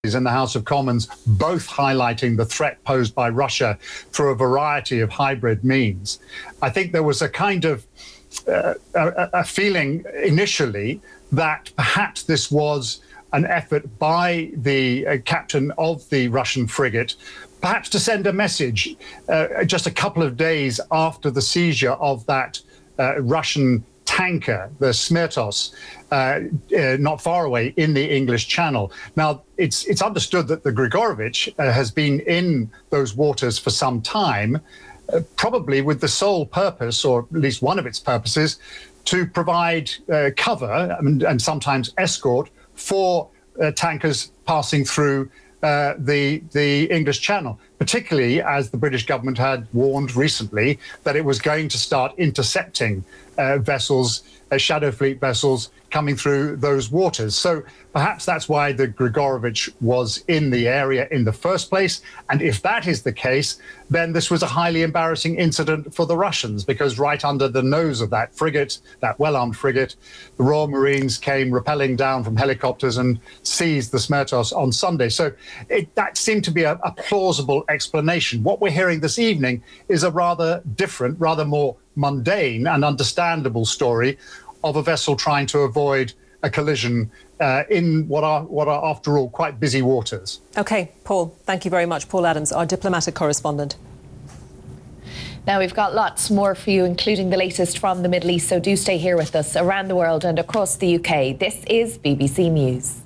in the House of Commons, both highlighting the threat posed by Russia through a variety of hybrid means. I think there was a kind of a feeling initially that perhaps this was an effort by the captain of the Russian frigate, perhaps to send a message just a couple of days after the seizure of that Russian tanker, the Smertos, not far away in the English Channel. Now, it's understood that the Grigorovich has been in those waters for some time, probably with the sole purpose, or at least one of its purposes, to provide cover and sometimes escort for tankers passing through the English Channel, particularly as the British government had warned recently that it was going to start intercepting vessels, shadow fleet vessels coming through those waters. So perhaps that's why the Grigorovich was in the area in the first place. And if that is the case, then this was a highly embarrassing incident for the Russians, because right under the nose of that frigate, that well-armed frigate, the Royal Marines came rappelling down from helicopters and seized the Smertos on Sunday. So that seemed to be a plausible explanation. What we're hearing this evening is a rather different, rather more mundane and understandable story of a vessel trying to avoid a collision in what are after all quite busy waters. OK, Paul, thank you very much. Paul Adams, our diplomatic correspondent. Now, we've got lots more for you, including the latest from the Middle East, so do stay here with us. Around the world and across the UK, this is BBC News.